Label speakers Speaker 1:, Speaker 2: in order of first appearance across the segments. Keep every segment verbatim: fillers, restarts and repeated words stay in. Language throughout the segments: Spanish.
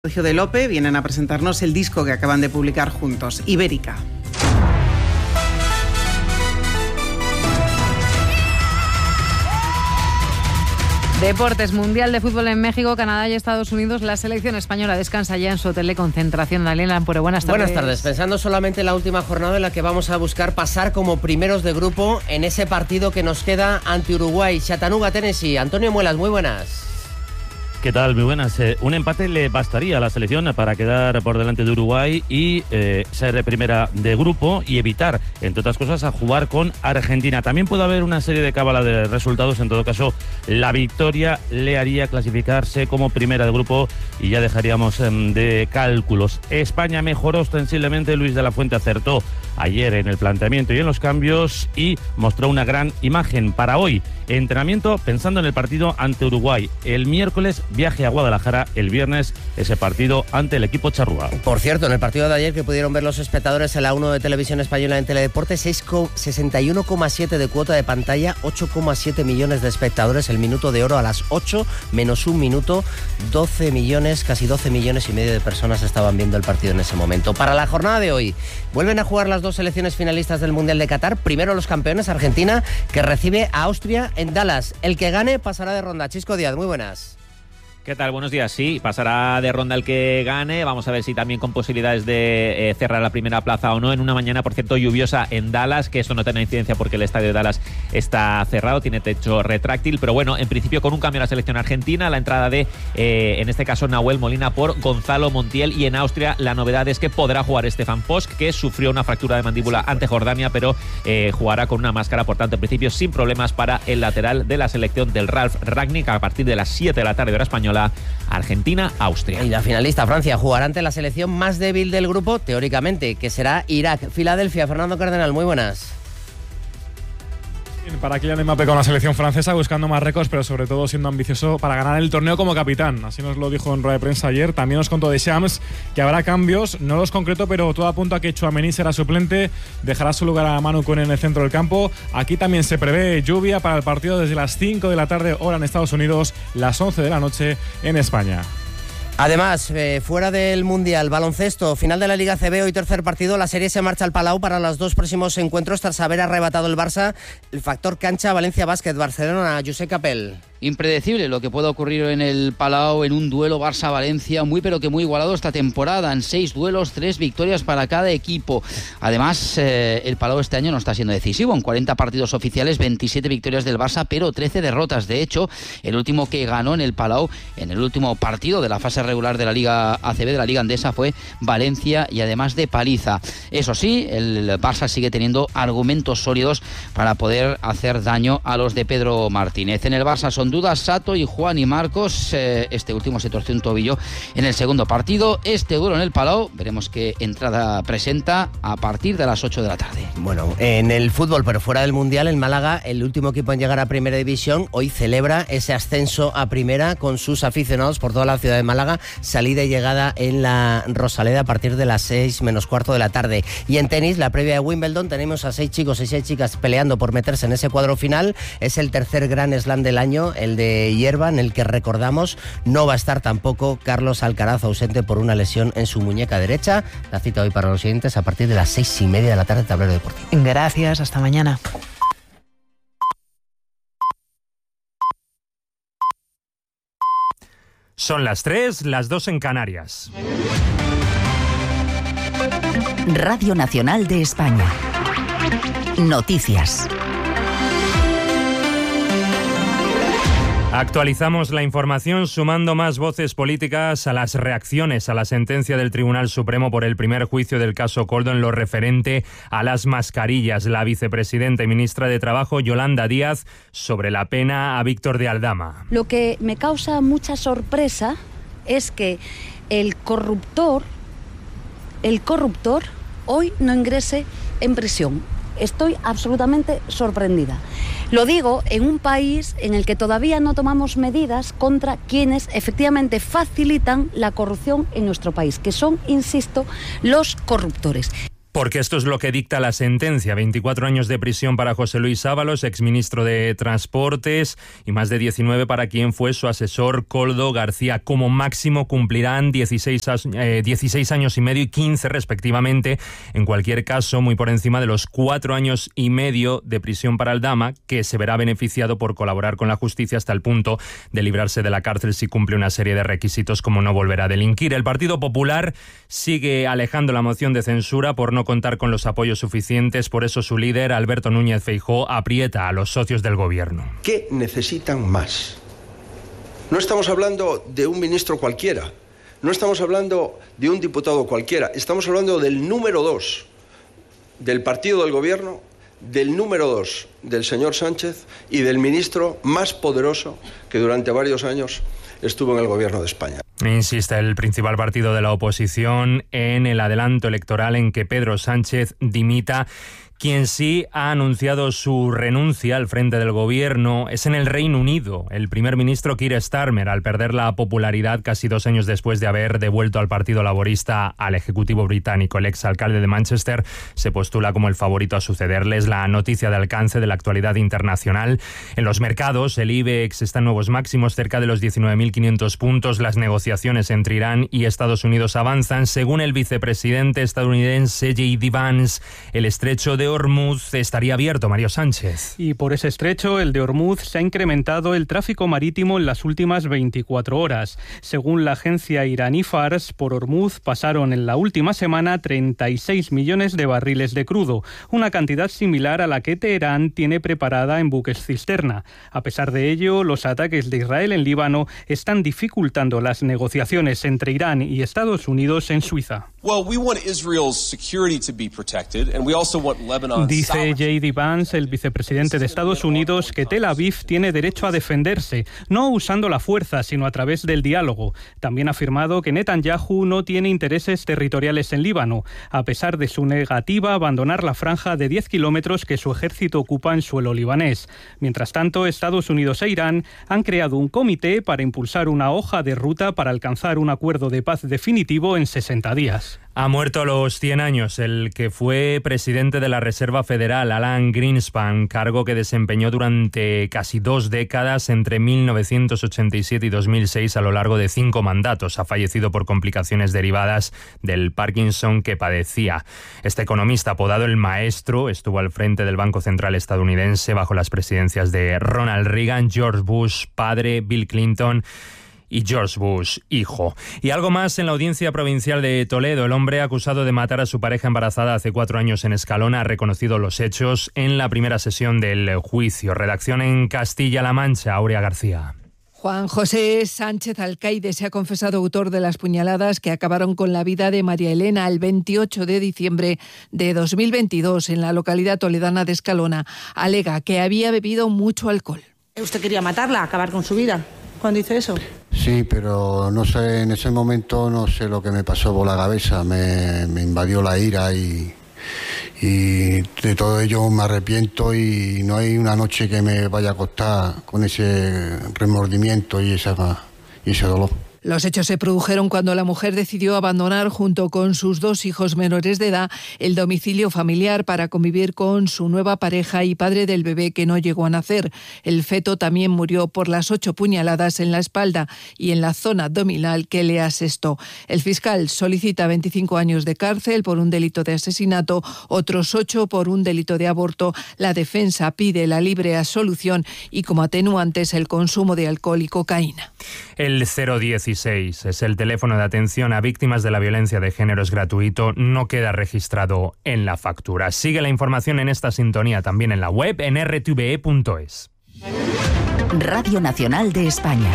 Speaker 1: Sergio de Lope vienen a presentarnos el disco que acaban de publicar juntos, Ibérica.
Speaker 2: Deportes, Mundial de Fútbol en México, Canadá y Estados Unidos. La selección española descansa ya en su hotel de concentración. Daniela Lampure, buenas tardes.
Speaker 3: Buenas tardes. Pensando solamente en la última jornada en la que vamos a buscar pasar como primeros de grupo en ese partido que nos queda ante Uruguay, Chattanooga, Tennessee. Antonio Muelas, muy buenas.
Speaker 4: ¿Qué tal? Muy buenas. Eh, un empate le bastaría a la selección para quedar por delante de Uruguay y eh, ser primera de grupo y evitar, entre otras cosas, a jugar con Argentina. También puede haber una serie de cábala de resultados. En todo caso, la victoria le haría clasificarse como primera de grupo y ya dejaríamos eh, de cálculos. España mejoró ostensiblemente. Luis de la Fuente acertó ayer en el planteamiento y en los cambios y mostró una gran imagen para hoy. Entrenamiento pensando en el partido ante Uruguay. El miércoles viaje a Guadalajara, el viernes ese partido ante el equipo charrúa.
Speaker 3: Por cierto, en el partido de ayer que pudieron ver los espectadores en la uno de Televisión Española en Teledeporte, sesenta y uno coma siete de cuota de pantalla, ocho coma siete millones de espectadores, el minuto de oro a las ocho menos un minuto, doce millones, casi doce millones y medio de personas estaban viendo el partido en ese momento. Para la jornada de hoy, vuelven a jugar las dos selecciones finalistas del Mundial de Qatar. Primero los campeones, Argentina, que recibe a Austria en Dallas. El que gane pasará de ronda. Chisco Díaz, muy buenas.
Speaker 5: ¿Qué tal? Buenos días. Sí, pasará de ronda el que gane. Vamos a ver si también con posibilidades de eh, cerrar la primera plaza o no. En una mañana, por cierto, lluviosa en Dallas, que esto no tiene incidencia porque el estadio de Dallas está cerrado, tiene techo retráctil. Pero bueno, en principio con un cambio en la selección argentina, la entrada de, eh, en este caso, Nahuel Molina por Gonzalo Montiel. Y en Austria la novedad es que podrá jugar Stefan Posch, que sufrió una fractura de mandíbula ante Jordania, pero eh, jugará con una máscara, por tanto, en principio sin problemas para el lateral de la selección del Ralf Rangnick a partir de las siete de la tarde hora española. Argentina-Austria.
Speaker 3: Y la finalista, Francia, jugará ante la selección más débil del grupo, teóricamente, que será Irak. Filadelfia, Fernando Cardenal, muy buenas.
Speaker 6: Para Kylian Mbappé con la selección francesa, buscando más récords, pero sobre todo siendo ambicioso para ganar el torneo como capitán. Así nos lo dijo en rueda de prensa ayer. También nos contó Deschamps que habrá cambios, no los concreto, pero todo apunta a que Tchouaméni será suplente, dejará su lugar a Manu Koné en el centro del campo. Aquí también se prevé lluvia para el partido desde las cinco de la tarde, hora en Estados Unidos, las once de la noche en España.
Speaker 3: Además, eh, fuera del Mundial, baloncesto, final de la Liga C B, hoy tercer partido, la serie se marcha al Palau para los dos próximos encuentros tras haber arrebatado el Barça el factor cancha Valencia Básquet, Barcelona, Josep Capel.
Speaker 7: Impredecible lo que pueda ocurrir en el Palau en un duelo Barça-Valencia, muy pero que muy igualado esta temporada, en seis duelos, tres victorias para cada equipo. Además, eh, el Palau este año no está siendo decisivo, en cuarenta partidos oficiales, veintisiete victorias del Barça, pero trece derrotas. De hecho, el último que ganó en el Palau, en el último partido de la fase regular de la Liga A C B, de la Liga Andesa, fue Valencia, y además de paliza. Eso sí, el Barça sigue teniendo argumentos sólidos para poder hacer daño a los de Pedro Martínez. En el Barça son dudas Sato y Juan y Marcos. Eh, este último se torció un tobillo en el segundo partido. Este duelo en el Palau, veremos qué entrada presenta a partir de las ocho de la tarde.
Speaker 3: Bueno, en el fútbol, pero fuera del Mundial, el Málaga, el último equipo en llegar a Primera División, hoy celebra ese ascenso a Primera con sus aficionados por toda la ciudad de Málaga. Salida y llegada en la Rosaleda a partir de las seis menos cuarto de la tarde. Y en tenis, la previa de Wimbledon, tenemos a seis chicos y seis chicas peleando por meterse en ese cuadro final. Es el tercer Grand Slam del año, el de hierba, en el que, recordamos, no va a estar tampoco Carlos Alcaraz, ausente por una lesión en su muñeca derecha. La cita hoy para los siguientes a partir de las seis y media de la tarde, Tablero Deportivo.
Speaker 2: Gracias, hasta mañana.
Speaker 8: Son las tres, las dos en Canarias.
Speaker 9: Radio Nacional de España. Noticias.
Speaker 8: Actualizamos la información sumando más voces políticas a las reacciones a la sentencia del Tribunal Supremo por el primer juicio del caso Coldo en lo referente a las mascarillas. La vicepresidenta y ministra de Trabajo, Yolanda Díaz, sobre la pena a Víctor de Aldama.
Speaker 10: Lo que me causa mucha sorpresa es que el corruptor, el corruptor hoy no ingrese en prisión. Estoy absolutamente sorprendida. Lo digo en un país en el que todavía no tomamos medidas contra quienes efectivamente facilitan la corrupción en nuestro país, que son, insisto, los corruptores.
Speaker 8: Porque esto es lo que dicta la sentencia. veinticuatro años de prisión para José Luis Ábalos, exministro de Transportes, y más de diecinueve para quien fue su asesor, Koldo García. Como máximo cumplirán dieciséis, eh, dieciséis años y medio y quince respectivamente. En cualquier caso, muy por encima de los cuatro años y medio de prisión para Aldama, que se verá beneficiado por colaborar con la justicia hasta el punto de librarse de la cárcel si cumple una serie de requisitos como no volver a delinquir. El Partido Popular sigue alejando la moción de censura por no contar con los apoyos suficientes, por eso su líder, Alberto Núñez Feijóo, aprieta a los socios del gobierno.
Speaker 11: ¿Qué necesitan más? No estamos hablando de un ministro cualquiera, no estamos hablando de un diputado cualquiera, estamos hablando del número dos del partido del gobierno, del número dos del señor Sánchez y del ministro más poderoso que durante varios años estuvo en el gobierno de España.
Speaker 8: Insiste el principal partido de la oposición en el adelanto electoral en que Pedro Sánchez dimita. Quien sí ha anunciado su renuncia al frente del gobierno es en el Reino Unido. El primer ministro Keir Starmer, al perder la popularidad casi dos años después de haber devuelto al Partido Laborista al Ejecutivo británico, el exalcalde de Manchester, se postula como el favorito a sucederle. Es la noticia de alcance de la actualidad internacional. En los mercados, el IBEX está en nuevos máximos, cerca de los diecinueve mil quinientos puntos. Las negociaciones entre Irán y Estados Unidos avanzan. Según el vicepresidente estadounidense J D Vance, el estrecho de Hormuz estaría abierto, Mario Sánchez.
Speaker 12: Y por ese estrecho, el de Hormuz, se ha incrementado el tráfico marítimo en las últimas veinticuatro horas. Según la agencia iraní Fars, por Hormuz pasaron en la última semana treinta y seis millones de barriles de crudo, una cantidad similar a la que Teherán tiene preparada en buques cisterna. A pesar de ello, los ataques de Israel en Líbano están dificultando las negociaciones entre Irán y Estados Unidos en Suiza.
Speaker 13: Well, we want Israel's security to be protected, and we also want Lebanon's.
Speaker 12: Dice J D Vance, el vicepresidente de Estados Unidos, que Tel Aviv tiene derecho a defenderse, no usando la fuerza, sino a través del diálogo. También ha afirmado que Netanyahu no tiene intereses territoriales en Líbano, a pesar de su negativa a abandonar la franja de diez kilómetros que su ejército ocupa en suelo libanés. Mientras tanto, Estados Unidos e Irán han creado un comité para impulsar una hoja de ruta para alcanzar un acuerdo de paz definitivo en sesenta días.
Speaker 8: Ha muerto a los cien años el que fue presidente de la Reserva Federal, Alan Greenspan, cargo que desempeñó durante casi dos décadas entre mil novecientos ochenta y siete y dos mil seis a lo largo de cinco mandatos. Ha fallecido por complicaciones derivadas del Parkinson que padecía. Este economista, apodado el Maestro, estuvo al frente del Banco Central estadounidense bajo las presidencias de Ronald Reagan, George Bush padre, Bill Clinton y George Bush, hijo. Y algo más en la Audiencia Provincial de Toledo. El hombre acusado de matar a su pareja embarazada hace cuatro años en Escalona ha reconocido los hechos en la primera sesión del juicio. Redacción en Castilla-La Mancha, Aurea García.
Speaker 14: Juan José Sánchez Alcaide se ha confesado autor de las puñaladas que acabaron con la vida de María Elena el veintiocho de diciembre de dos mil veintidós en la localidad toledana de Escalona. Alega que había bebido mucho alcohol.
Speaker 15: ¿Usted quería matarla, acabar con su vida cuando hizo eso?
Speaker 16: Sí, pero no sé, en ese momento no sé lo que me pasó por la cabeza, me, me invadió la ira y, y de todo ello me arrepiento y no hay una noche que me vaya a acostar con ese remordimiento y, esa, y ese dolor.
Speaker 14: Los hechos se produjeron cuando la mujer decidió abandonar junto con sus dos hijos menores de edad el domicilio familiar para convivir con su nueva pareja y padre del bebé que no llegó a nacer. El feto también murió por las ocho puñaladas en la espalda y en la zona abdominal que le asestó. El fiscal solicita veinticinco años de cárcel por un delito de asesinato, otros ocho por un delito de aborto. La defensa pide la libre absolución y como atenuantes el consumo de alcohol y cocaína.
Speaker 8: El cero dieciséis es el teléfono de atención a víctimas de la violencia de género, es gratuito, no queda registrado en la factura. Sigue la información en esta sintonía también en la web en r t v e punto es.
Speaker 9: Radio Nacional de España.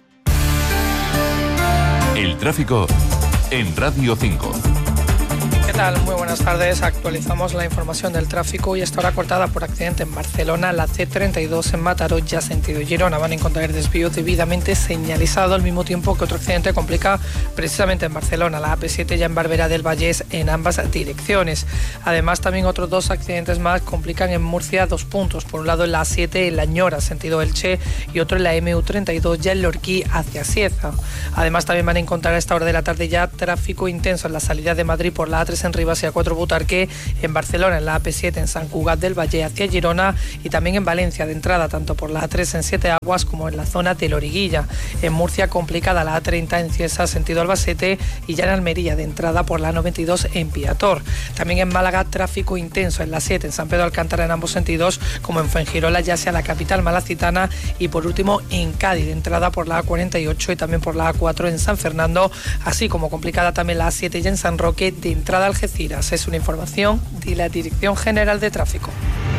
Speaker 17: El tráfico en Radio cinco. tal? Muy buenas tardes. Actualizamos la información del tráfico y esta hora cortada por accidente en Barcelona. La C treinta y dos en Mataró, ya sentido Girona. Van a encontrar desvío debidamente señalizado, al mismo tiempo que otro accidente complica precisamente en Barcelona. La A P siete ya en Barberá del Vallès en ambas direcciones. Además, también otros dos accidentes más complican en Murcia dos puntos. Por un lado en la A siete en La Ñora, sentido Elche, y otro en la M U treinta y dos ya en Lorquí hacia Cieza. Además, también van a encontrar a esta hora de la tarde ya tráfico intenso en la salida de Madrid por la A tres en Rivas y A cuatro Butarque, en Barcelona en la A P siete en Sant Cugat del Valle hacia Girona y también en Valencia de entrada tanto por la A tres en Siete Aguas como en la zona de Loriguilla. En Murcia complicada la A treinta en Cieza sentido Albacete y ya en Almería de entrada por la A noventa y dos en Piator. También en Málaga tráfico intenso en la siete en San Pedro Alcántara en ambos sentidos, como en Fuengirola ya sea la capital malacitana, y por último en Cádiz de entrada por la A cuarenta y ocho y también por la A cuatro en San Fernando, así como complicada también la A siete ya en San Roque de entrada a Algeciras. Es una información de la Dirección General de Tráfico.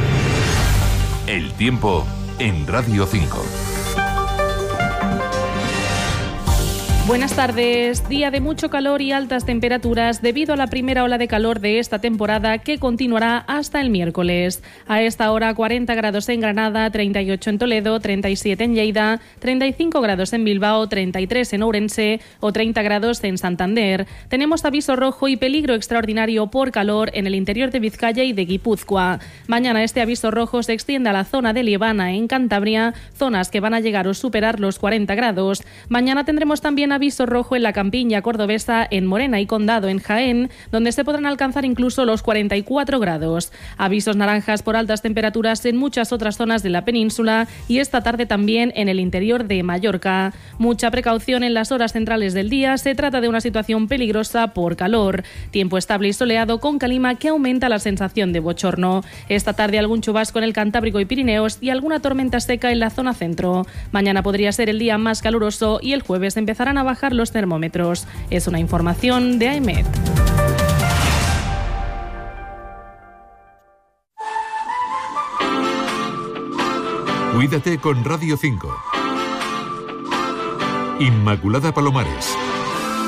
Speaker 18: El tiempo en Radio cinco.
Speaker 19: Buenas tardes. Día de mucho calor y altas temperaturas debido a la primera ola de calor de esta temporada que continuará hasta el miércoles. A esta hora cuarenta grados en Granada, treinta y ocho en Toledo, treinta y siete en Lleida, treinta y cinco grados en Bilbao, treinta y tres en Ourense o treinta grados en Santander. Tenemos aviso rojo y peligro extraordinario por calor en el interior de Vizcaya y de Guipúzcoa. Mañana este aviso rojo se extiende a la zona de Liebana en Cantabria, zonas que van a llegar o superar los cuarenta grados. Mañana tendremos también aviso rojo en la campiña cordobesa, en Morena y Condado en Jaén, donde se podrán alcanzar incluso los cuarenta y cuatro grados. Avisos naranjas por altas temperaturas en muchas otras zonas de la península y esta tarde también en el interior de Mallorca. Mucha precaución en las horas centrales del día, se trata de una situación peligrosa por calor. Tiempo estable y soleado con calima que aumenta la sensación de bochorno. Esta tarde algún chubasco en el Cantábrico y Pirineos y alguna tormenta seca en la zona centro. Mañana podría ser el día más caluroso y el jueves empezarán a bajar los termómetros. Es una información de AEMET.
Speaker 18: Cuídate con Radio cinco. Inmaculada Palomares.